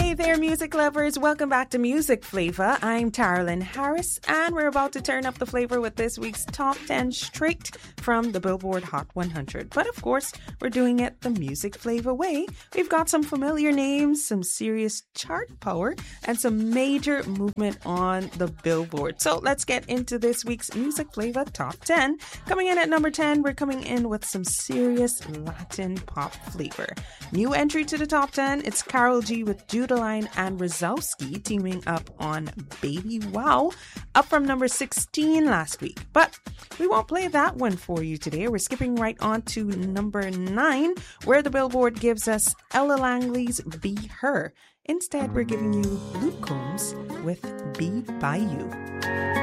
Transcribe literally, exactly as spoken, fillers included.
Hey there, music lovers. Welcome back to Music Flavor. I'm Taralyn Harris, and we're about to turn up the flavor with this week's Top ten straight from the Billboard Hot one hundred. But of course, we're doing it the Music Flavor way. We've got some familiar names, some serious chart power, and some major movement on the Billboard. So let's get into this week's Music Flavor Top ten. Coming in at number ten, we're coming in with some serious Latin pop flavor. New entry to the top ten, it's Karol G with Judaline and Rosowski teaming up on Baby Wow, up from number sixteen last week. But we won't play that one for you today. We're skipping right on to number nine, where the Billboard gives us Ella Langley's Be Her. Instead, we're giving you Luke Combs with Be By You.